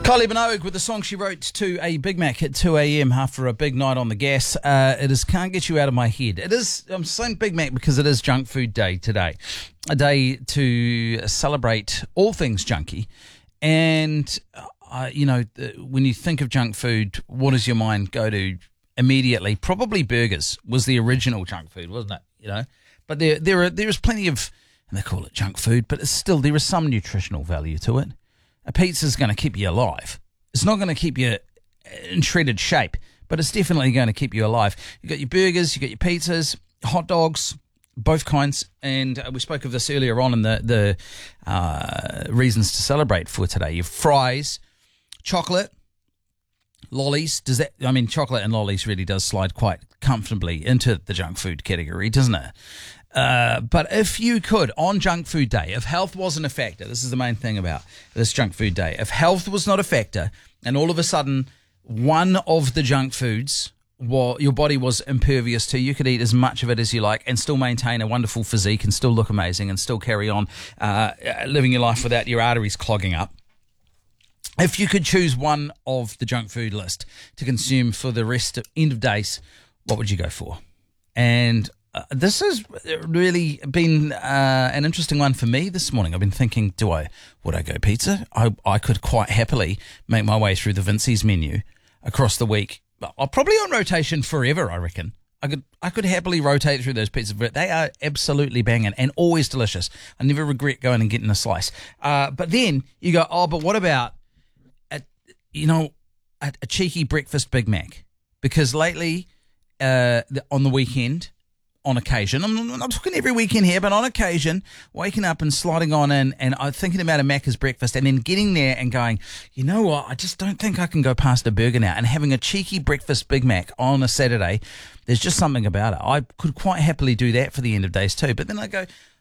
Kylie Minogue with the song she wrote to a Big Mac at 2 a.m. after a big night on the gas. It is Can't Get You Out of My Head. It is, I'm saying Big Mac because it is Junk Food Day today. A day to celebrate all things junky. And, when you think of junk food, what does your mind go to immediately? Probably burgers was the original junk food, wasn't it? But there is plenty of, and they call it junk food, but there is some nutritional value to it. A pizza's going to keep you alive. It's not going to keep you in shredded shape, but it's definitely going to keep you alive. You've got your burgers, you've got your pizzas, hot dogs, both kinds, and we spoke of this earlier on in the reasons to celebrate for today. Your fries, chocolate, lollies. Chocolate and lollies really does slide quite comfortably into the junk food category, doesn't it? But if you could, on Junk Food Day, if health wasn't a factor, this is the main thing about this Junk Food Day, if health was not a factor and all of a sudden one of the junk foods your body was impervious to, you could eat as much of it as you like and still maintain a wonderful physique and still look amazing and still carry on living your life without your arteries clogging up. If you could choose one of the junk food list to consume for the end of days, what would you go for? And this has really been an interesting one for me this morning. I've been thinking, would I go pizza? I could quite happily make my way through the Vinci's menu across the week. I'll probably on rotation forever, I reckon. I could happily rotate through those pizzas, but they are absolutely banging and always delicious. I never regret going and getting a slice. But then you go, but what about a cheeky breakfast Big Mac? Because lately, on the weekend, on occasion, I'm talking every weekend here, but on occasion, waking up and sliding on in and I'm thinking about a Macca's breakfast and then getting there and going, you know what, I just don't think I can go past a burger now, and having a cheeky breakfast Big Mac on a Saturday, there's just something about it. I could quite happily do that for the end of days too, but then I go,